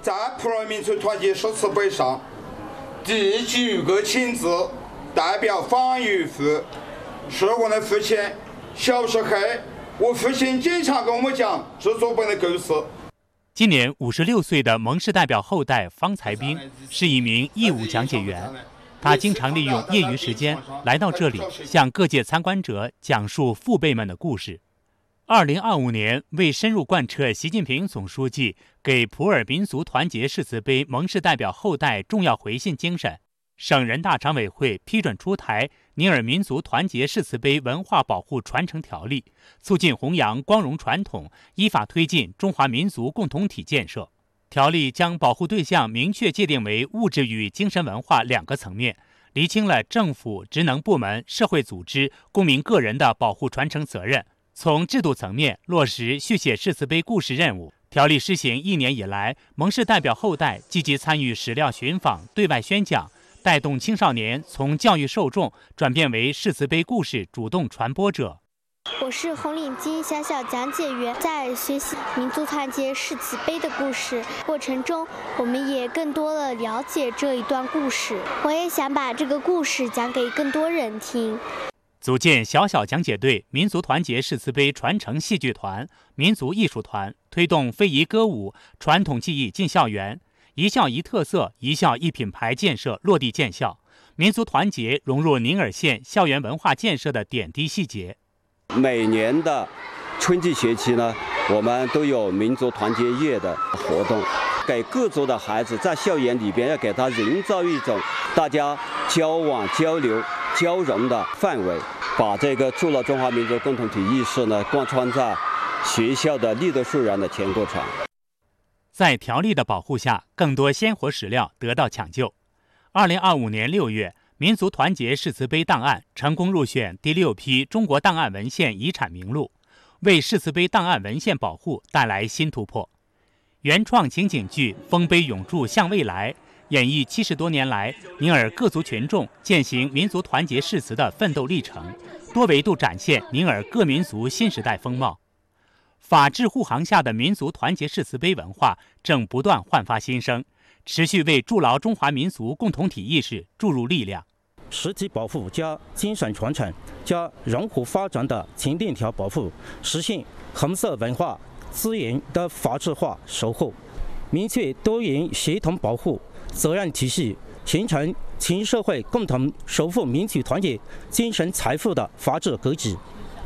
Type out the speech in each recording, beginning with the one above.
在普洱民族团结誓词碑上第9个亲字代表方玉父，是我的父亲。小时候，我父亲经常跟我们讲制作本的故事。 今年56岁的蒙氏代表后代方才兵是一名义务讲解员，他经常利用业余时间来到这里，向各界参观者讲述父辈们的故事。2025年，为深入贯彻习近平总书记给普洱民族团结誓词碑蒙氏代表后代重要回信精神，省人大常委会批准出台尼尔民族团结誓词碑文化保护传承条例，促进弘扬光荣传统，依法推进中华民族共同体建设。条例将保护对象明确界定为物质与精神文化2个层面，厘清了政府、职能部门、社会组织、公民个人的保护传承责任。从制度层面落实续写誓词碑故事任务。条例施行1年以来，蒙氏代表后代积极参与史料寻访、对外宣讲，带动青少年从教育受众转变为誓词碑故事主动传播者。 我是红领巾小小讲解员，在学习民族团结誓词碑的故事过程中，我们也更多的了解这一段故事。我也想把这个故事讲给更多人听。 组建小小讲解队、民族团结誓词碑传承戏剧团、民族艺术团，推动非遗歌舞、传统技艺进校园，一校一特色、一校一品牌建设落地见效，民族团结融入宁洱县校园文化建设的点滴细节。 每年的春季学期呢，我们都有民族团结夜的活动，给各族的孩子在校园里边要给他营造一种大家交往、交流、交融的氛围，把这个筑牢中华民族共同体意识呢，贯穿在学校的立德树人的全过程。 在条例的保护下，更多鲜活史料得到抢救。2025年6月，民族团结誓词碑档案成功入选第6批中国档案文献遗产名录，为誓词碑档案文献保护带来新突破。原创情景剧《丰碑永驻向未来》演绎70多年来宁洱各族群众践行民族团结誓词的奋斗历程，多维度展现宁洱各民族新时代风貌。法治护航下的民族团结誓词碑文化正不断焕发新生，持续为筑牢中华民族共同体意识注入力量。 实体保护加精神传承加融合发展的全链条保护，实现红色文化资源的法治化守护，明确多元协同保护责任体系，形成全社会共同守护民族团结精神财富的法治格局。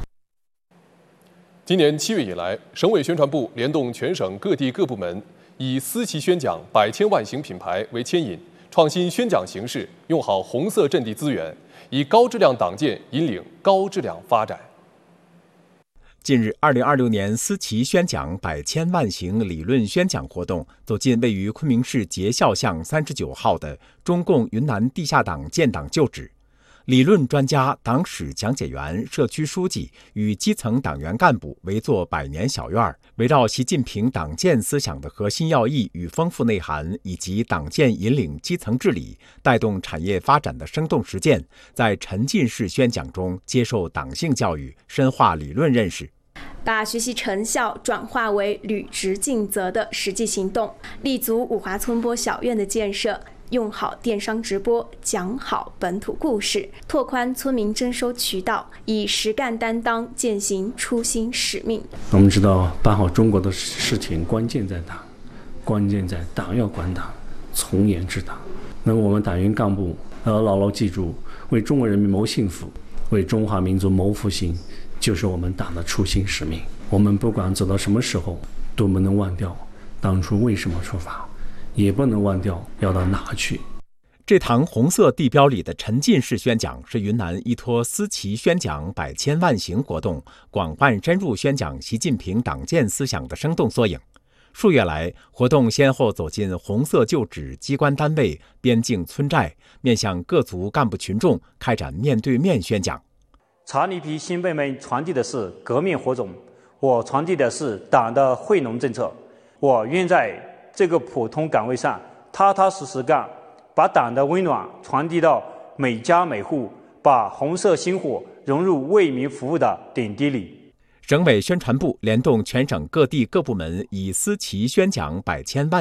今年7月以来，省委宣传部联动全省各地各部门，以思齐宣讲百千万行品牌为牵引，创新宣讲形式，用好红色阵地资源，以高质量党建引领高质量发展。 近日，2026年思齐宣讲百千万行理论宣讲活动走进位于昆明市节孝巷39号的中共云南地下党建党旧址。理论专家、党史讲解员、社区书记与基层党员干部围坐百年小院，围绕习近平党建思想的核心要义与丰富内涵，以及党建引领基层治理、带动产业发展的生动实践，在沉浸式宣讲中接受党性教育，深化理论认识， 把学习成效转化为履职尽责的实际行动，立足五华村播小院的建设，用好电商直播，讲好本土故事，拓宽村民征收渠道，以实干担当践行初心使命。 我们知道办好中国的事情，关键在党，关键在党要管党，从严治党。那么我们党员干部要牢牢记住，为中国人民谋幸福，为中华民族谋复兴，就是我们党的初心使命。我们不管走到什么时候，都不能忘掉当初为什么出发，也不能忘掉要到哪去。 这堂红色地标里的沉浸式宣讲是云南依托思齐宣讲百千万行活动，广泛深入宣讲习近平党建思想的生动缩影。数月来，活动先后走进红色旧址、机关单位、边境村寨，面向各族干部群众开展面对面宣讲。 查理皮新辈们传递的是革命火种，我传递的是党的惠农政策。我愿在这个普通岗位上踏踏实实干，把党的温暖传递到每家每户，把红色星火融入为民服务的点滴里。 省委宣传部联动全省各地各部门，以思齐宣讲百千万